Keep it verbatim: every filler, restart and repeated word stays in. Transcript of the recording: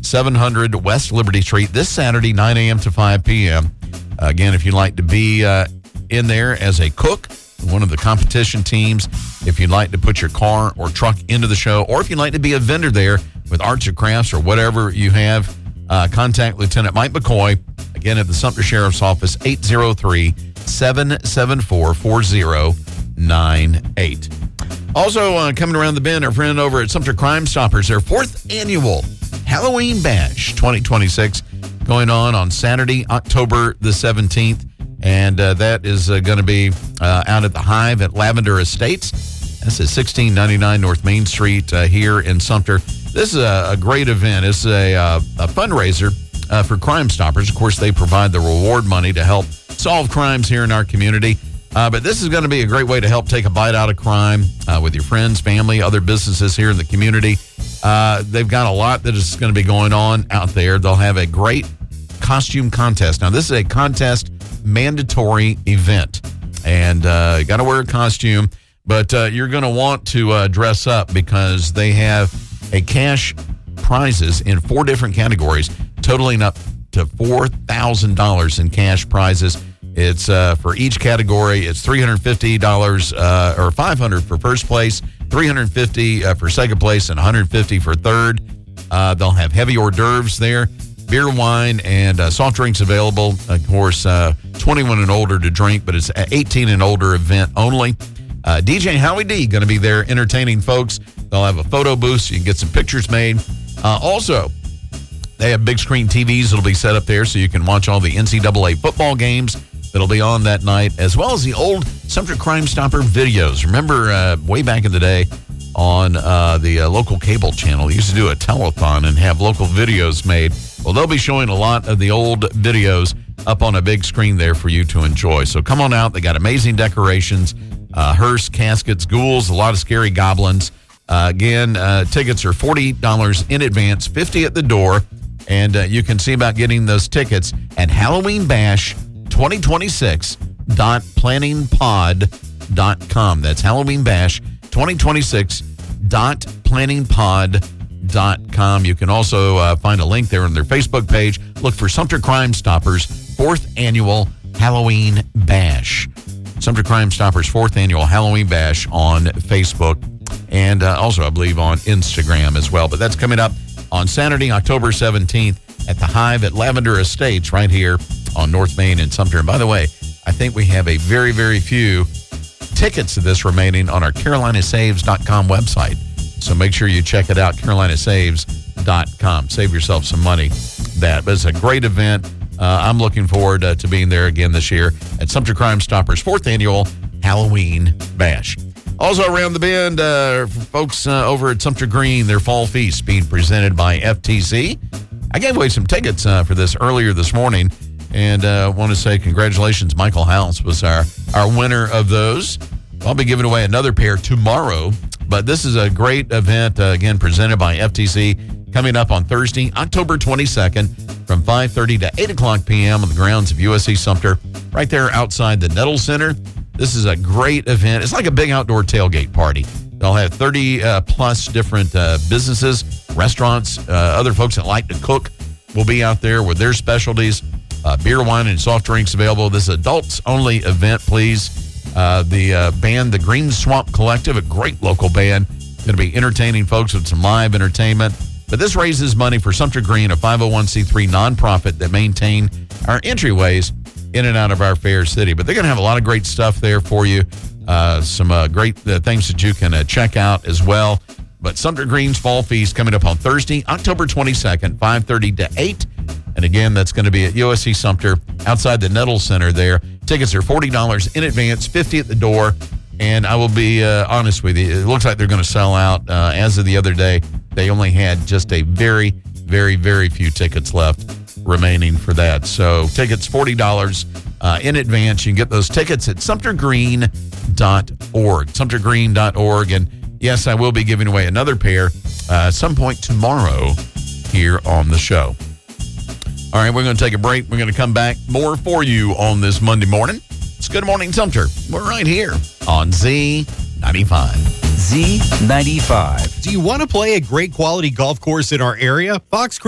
seven hundred West Liberty Street, this Saturday, nine a.m. to five p.m. Again, if you'd like to be uh, in there as a cook, one of the competition teams, if you'd like to put your car or truck into the show, or if you'd like to be a vendor there with arts or crafts or whatever you have, uh, contact Lieutenant Mike McCoy, again, at the Sumter Sheriff's Office, eight zero three, seven seven four, four zero nine eight. Also, uh, coming around the bend, our friend over at Sumter Crime Stoppers, their fourth annual Halloween Bash twenty twenty-six, going on on Saturday, October the seventeenth. And uh, that is uh, going to be uh, out at the Hive at Lavender Estates. That's at sixteen ninety-nine North Main Street uh, here in Sumter. This is a, a great event. It's a, uh, a fundraiser uh, for Crime Stoppers. Of course, they provide the reward money to help solve crimes here in our community. Uh, but this is going to be a great way to help take a bite out of crime uh, with your friends, family, other businesses here in the community. Uh, they've got a lot that is going to be going on out there. They'll have a great costume contest. Now, this is a contest mandatory event, and uh, you got to wear a costume, but uh, you're going to want to uh, dress up because they have a cash prizes in four different categories, totaling up to four thousand dollars in cash prizes. It's uh, for each category. It's three hundred fifty dollars uh, or five hundred dollars for first place, three hundred fifty dollars uh, for second place, and one hundred fifty dollars for third. Uh, they'll have heavy hors d'oeuvres there, beer, wine, and uh, soft drinks available. Of course, uh, twenty-one and older to drink, but it's an eighteen and older event only. Uh, D J Howie D going to be there entertaining folks. They'll have a photo booth so you can get some pictures made. Uh, also, they have big screen T Vs that'll be set up there so you can watch all the N C double A football games that'll be on that night, as well as the old Sumter Crime Stopper videos. Remember uh, way back in the day on uh, the uh, local cable channel, they used to do a telethon and have local videos made. Well, they'll be showing a lot of the old videos up on a big screen there for you to enjoy. So come on out. They got amazing decorations, uh, hearse, caskets, ghouls, a lot of scary goblins. Uh, again, uh, tickets are forty dollars in advance, fifty dollars at the door, and uh, you can see about getting those tickets at Halloween Bash twenty twenty-six dot planning pod dot com. That's Halloween Bash twenty twenty-six dot planning pod dot com. You can also uh, find a link there on their Facebook page. Look for Sumter Crime Stoppers fourth Annual Halloween Bash. Sumter Crime Stoppers fourth Annual Halloween Bash on Facebook, and uh, also, I believe, on Instagram as well. But that's coming up on Saturday, October seventeenth at the Hive at Lavender Estates right here on North Main in Sumter. And by the way, I think we have a very, very few tickets to this remaining on our Carolina Saves dot com website. So make sure you check it out, Carolina Saves dot com. Save yourself some money. That, but it's a great event. Uh, I'm looking forward uh, to being there again this year at Sumter Crime Stoppers fourth Annual Halloween Bash. Also around the bend, uh, folks uh, over at Sumter Green, their fall feast being presented by F T C. I gave away some tickets uh, for this earlier this morning, and I uh, want to say congratulations. Michael House was our, our winner of those. I'll be giving away another pair tomorrow, but this is a great event, uh, again, presented by F T C, coming up on Thursday, October twenty-second, from five thirty to eight o'clock p.m. on the grounds of U S C Sumter, right there outside the Nettle Center. This is a great event. It's like a big outdoor tailgate party. They'll have thirty uh, plus different uh, businesses, restaurants, uh, other folks that like to cook will be out there with their specialties. Uh, beer, wine, and soft drinks available. This is adults-only event, please. Uh, the uh, band, the Green Swamp Collective, a great local band, going to be entertaining folks with some live entertainment. But this raises money for Sumter Green, a five oh one c three nonprofit that maintain our entryways in and out of our fair city. But they're going to have a lot of great stuff there for you. Uh, some uh, great uh, things that you can uh, check out as well. But Sumter Green's Fall Feast coming up on Thursday, October twenty-second, five thirty to eight. And again, that's going to be at U S C Sumter outside the Nettle Center there. Tickets are forty dollars in advance, fifty dollars at the door. And I will be uh, honest with you, it looks like they're going to sell out. Uh, as of the other day, they only had just a very, very, very few tickets left remaining for that. So tickets forty dollars uh, in advance. You can get those tickets at sumter green dot org. sumter green dot org. And yes, I will be giving away another pair uh, at some point tomorrow here on the show. All right, we're going to take a break. We're going to come back more for you on this Monday morning. It's Good Morning Sumter. We're right here on Z ninety-five. Z ninety-five. Do you want to play a great quality golf course in our area? Fox Creek